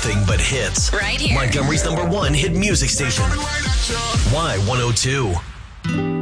nothing but hits. Right here. Montgomery's #1 hit music station. Y102.